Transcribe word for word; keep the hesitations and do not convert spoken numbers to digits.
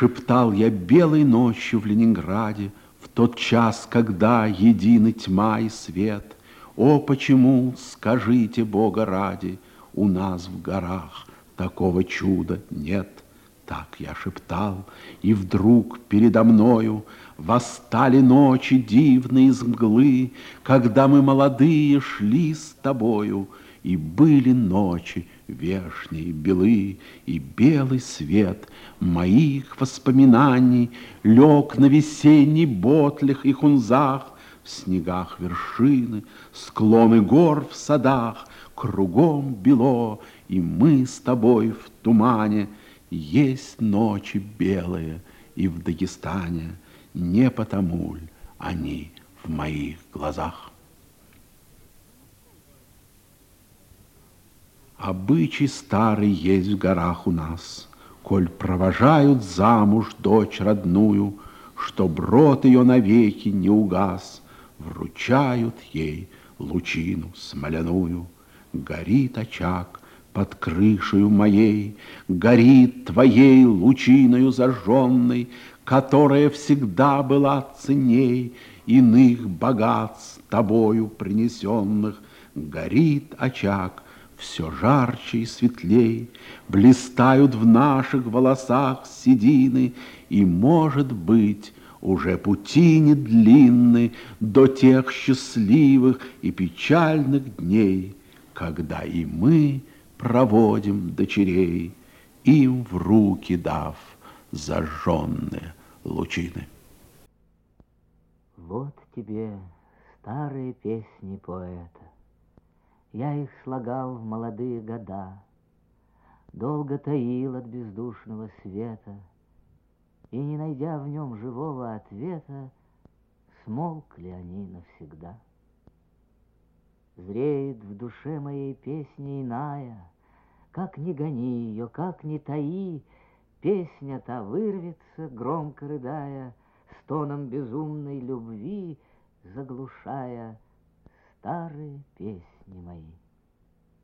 Шептал я белой ночью в Ленинграде, в тот час, когда едины тьма и свет. О, почему, скажите Бога ради, у нас в горах такого чуда нет? Так я шептал, и вдруг передо мною восстали ночи дивные из мглы, когда мы молодые шли с тобою, и были ночи вешние белы, и белый свет моих воспоминаний лег на весенний ботлях и хунзах, в снегах вершины, склоны гор в садах, кругом бело, и мы с тобой в тумане. Есть ночи белые и в Дагестане, не потому ль они в моих глазах. Обычай старый есть в горах у нас, коль провожают замуж дочь родную, чтоб род ее навеки не угас, вручают ей лучину смоляную. Горит очаг под крышею моей, горит твоей лучиною зажженной, которая всегда была ценней иных богатств тобою принесенных. Горит очаг все жарче и светлей, блистают в наших волосах седины, и, может быть, уже пути не длинны до тех счастливых и печальных дней, когда и мы проводим дочерей, им в руки дав зажженные лучины. Вот тебе старые песни поэта. Я их слагал в молодые года, долго таил от бездушного света, и, не найдя в нем живого ответа, смолкли они навсегда. Зреет в душе моей песня иная, как ни гони ее, как ни таи, песня та вырвется, громко рыдая, стоном безумной любви, заглушая старые песни мои.